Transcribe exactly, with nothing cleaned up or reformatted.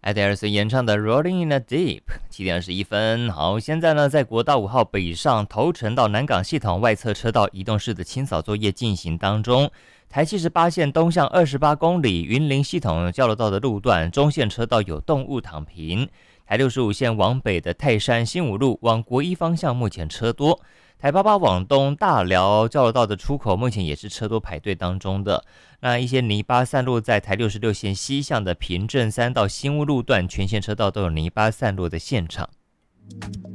艾戴尔森演唱的 Rolling in the Deep。 七点二十一分。好，现在呢，在国道五号北上头城到南港系统外侧车道移动式的清扫作业进行当中。台七十八线东向二十八公里云林系统交流道的路段中线车道有动物躺平。台六十五线往北的泰山新武路往国一方向目前车多。台八八往东大寮交流道的出口目前也是车多排队当中的。那一些泥巴散落在台六十六线西向的平镇三到新屋路段，全线车道都有泥巴散落的现场。